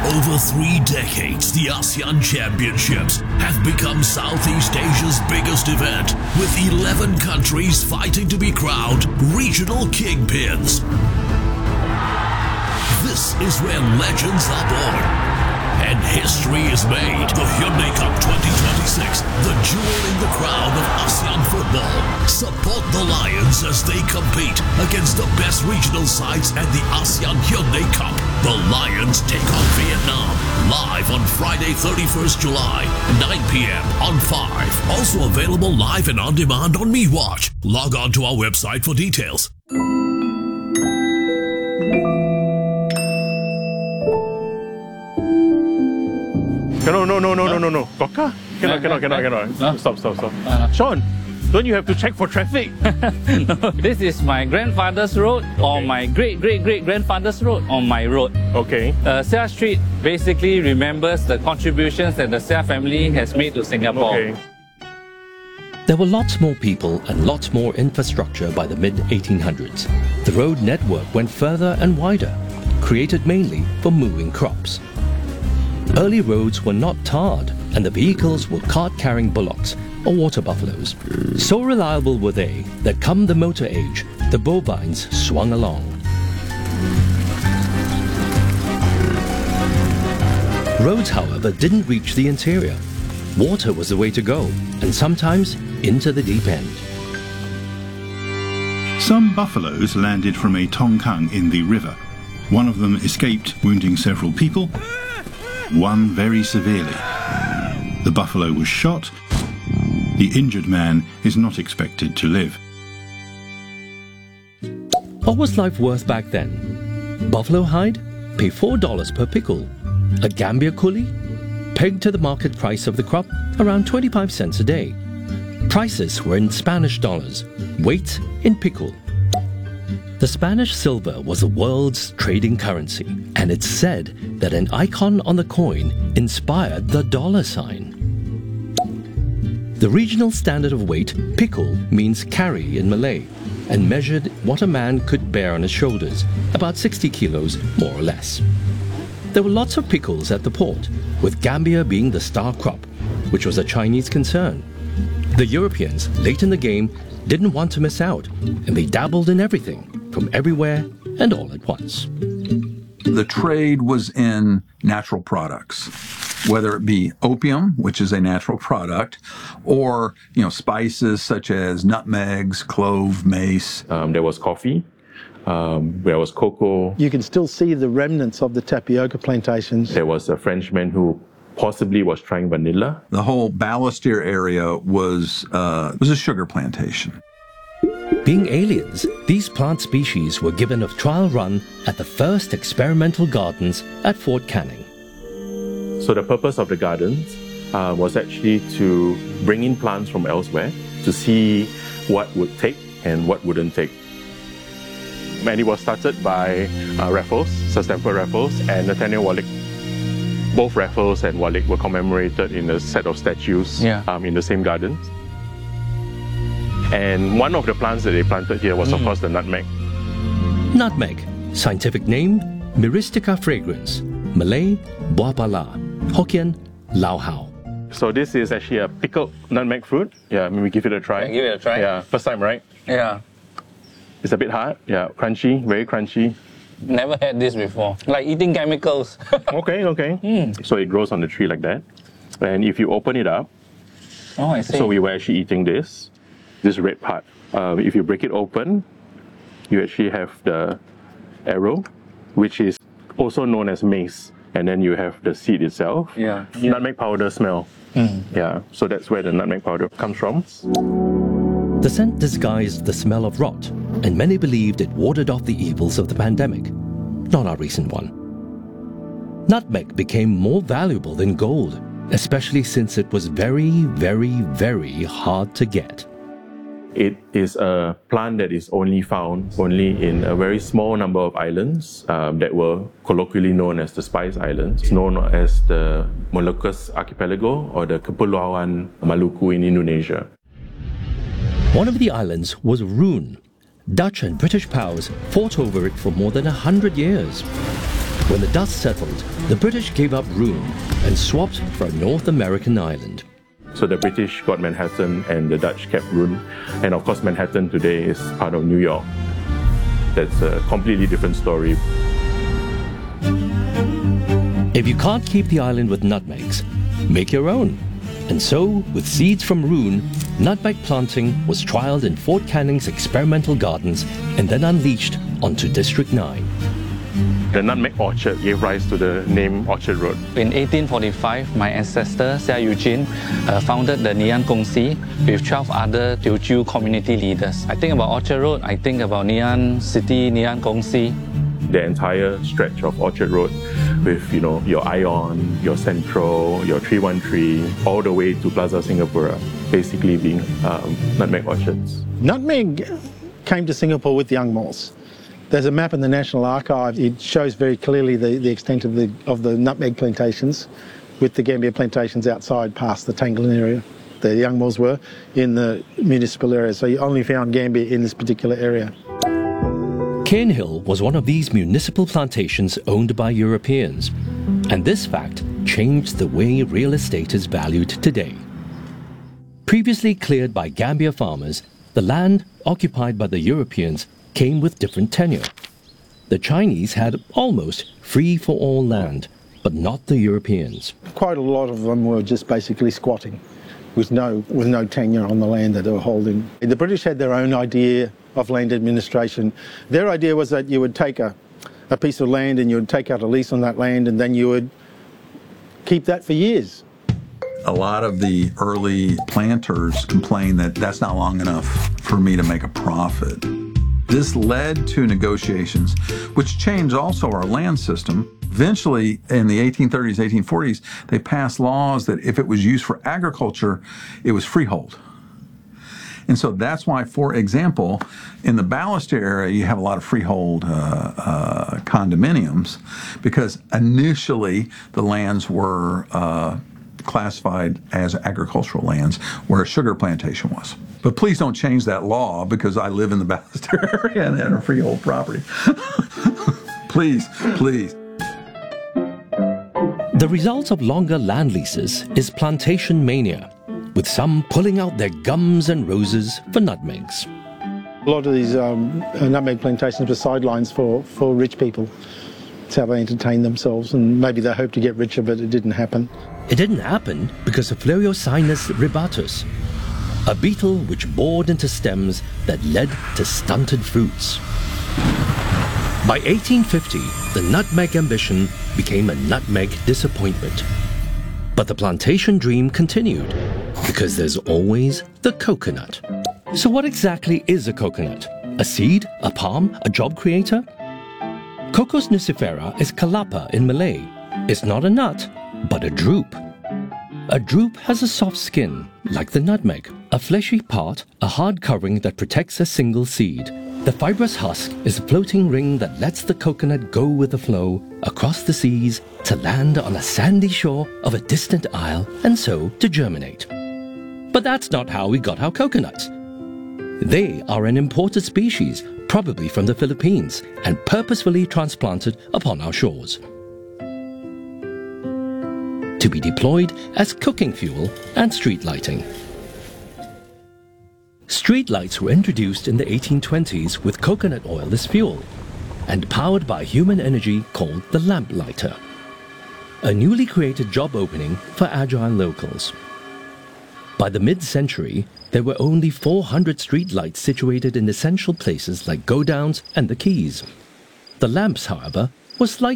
Over 3 decades, the ASEAN Championships have become Southeast Asia's biggest event, with 11 countries fighting to be crowned regional kingpins. This is where legends are born and history is made. The Hyundai Cup 2026, the jewel in the crown of ASEAN football. Support the Lions as they compete against the best regional sides at the ASEAN Hyundai Cup. The Lions take on Vietnam, live on Friday 31st July, 9 p.m. on 5. Also available live and on demand on MeWatch. Log on to our website for details. No. Goka? Cannot. Stop. Sean, don't you have to check for traffic? No, this is my grandfather's road or my great-great-great-grandfather's road on my road. Okay. Seah Street basically remembers the contributions that the Seah family has made to Singapore. Okay. There were lots more people and lots more infrastructure by the mid-1800s. The road network went further and wider, created mainly for moving crops. Early roads were not tarred, and the vehicles were cart-carrying bullocks or water buffaloes. So reliable were they that come the motor age, the bovines swung along. Roads, however, didn't reach the interior. Water was the way to go, and sometimes into the deep end. Some buffaloes landed from a tongkang in the river. One of them escaped, wounding several people. One very severely. The buffalo was shot. The injured man is not expected to live. What was life worth back then? Buffalo hide? Pay $4 per pickle. A Gambia coolie? Pegged to the market price of the crop, around 25 cents a day. Prices were in Spanish dollars, weight in pickle. The Spanish silver was the world's trading currency, and it's said that an icon on the coin inspired the dollar sign. The regional standard of weight, pickle, means carry in Malay, and measured what a man could bear on his shoulders, about 60 kilos, more or less. There were lots of pickles at the port, with Gambia being the star crop, which was a Chinese concern. The Europeans, late in the game, didn't want to miss out, and they dabbled in everything, from everywhere and all at once. The trade was in natural products, whether it be opium, which is a natural product, or spices such as nutmegs, clove, mace. There was coffee. There was cocoa. You can still see the remnants of the tapioca plantations. There was a Frenchman who possibly was trying vanilla. The whole Balestier area was a sugar plantation. Being aliens, these plant species were given a trial run at the first experimental gardens at Fort Canning. So the purpose of the gardens was actually to bring in plants from elsewhere to see what would take and what wouldn't take. And it was started by Raffles, Sir Stamford Raffles, and Nathaniel Wallich. Both Raffles and Wallich were commemorated in a set of statues in the same gardens. And one of the plants that they planted here was, of course, the nutmeg. Nutmeg, scientific name, Myristica fragrans, Malay, Buah Pala, Hokkien, Lau Hao. So this is actually a pickled nutmeg fruit. Yeah, maybe give it a try. Give it a try. Yeah, first time, right? Yeah. It's a bit hard. Yeah, crunchy, very crunchy. Never had this before. Like eating chemicals. Okay. So it grows on the tree like that. And if you open it up, I see. so we were actually eating this red part. If you break it open, you actually have the arrow, which is also known as mace. And then you have the seed itself. Yeah. Nutmeg powder smell. Yeah, so that's where the nutmeg powder comes from. The scent disguised the smell of rot, and many believed it warded off the evils of the pandemic. Not our recent one. Nutmeg became more valuable than gold, especially since it was very, very, very hard to get. It is a plant that is only found in a very small number of islands that were colloquially known as the Spice Islands. It's known as the Moluccas Archipelago or the Kepulauan Maluku in Indonesia. One of the islands was Roon. Dutch and British powers fought over it for more than 100 years. When the dust settled, the British gave up Roon and swapped for a North American island. So the British got Manhattan and the Dutch kept Roon. And of course, Manhattan today is part of New York. That's a completely different story. If you can't keep the island with nutmegs, make your own. And so, with seeds from Roon, nutmeg planting was trialled in Fort Canning's experimental gardens and then unleashed onto District 9. The nutmeg orchard gave rise to the name Orchard Road. In 1845, my ancestor, Xia Eugene, founded the Ngee Ann Kong Si with 12 other Teochew community leaders. I think about Orchard Road, I think about Ngee Ann City, Ngee Ann Kong Si. The entire stretch of Orchard Road with, your Ion, your Central, your 313, all the way to Plaza Singapura, basically being nutmeg orchards. Nutmeg came to Singapore with the Angmos. There's a map in the National Archive. It shows very clearly the extent of the nutmeg plantations, with the Gambia plantations outside past the Tanglerin area. The Angmos were in the municipal area, so you only found Gambia in this particular area. Cairn Hill was one of these municipal plantations owned by Europeans, and this fact changed the way real estate is valued today. Previously cleared by Gambia farmers, the land occupied by the Europeans came with different tenure. The Chinese had almost free-for-all land, but not the Europeans. Quite a lot of them were just basically squatting with no tenure on the land that they were holding. The British had their own idea of land administration. Their idea was that you would take a piece of land and you would take out a lease on that land, and then you would keep that for years. A lot of the early planters complained that that's not long enough for me to make a profit. This led to negotiations, which changed also our land system. Eventually, in the 1830s, 1840s, they passed laws that if it was used for agriculture, it was freehold. And so that's why, for example, in the Ballister area, you have a lot of freehold condominiums, because initially the lands were classified as agricultural lands where a sugar plantation was. But please don't change that law because I live in the Ballister area and a freehold property. Please, please. The result of longer land leases is plantation mania, with some pulling out their gums and roses for nutmegs. A lot of these nutmeg plantations were sidelines for rich people. That's how they entertained themselves, and maybe they hoped to get richer, but it didn't happen. It didn't happen because of Phleurocynus ribatus, a beetle which bored into stems that led to stunted fruits. By 1850, the nutmeg ambition became a nutmeg disappointment. But the plantation dream continued, because there's always the coconut. So what exactly is a coconut? A seed? A palm? A job creator? Cocos nucifera is kalapa in Malay. It's not a nut, but a drupe. A drupe has a soft skin, like the nutmeg, a fleshy part, a hard covering that protects a single seed. The fibrous husk is a floating ring that lets the coconut go with the flow across the seas to land on a sandy shore of a distant isle and so to germinate. But that's not how we got our coconuts. They are an imported species, probably from the Philippines, and purposefully transplanted upon our shores to be deployed as cooking fuel and street lighting. Street lights were introduced in the 1820s with coconut oil as fuel and powered by human energy called the lamplighter, a newly created job opening for agile locals. By the mid-century, there were only 400 street lights situated in essential places like godowns and the quays. The lamps, however, were slightly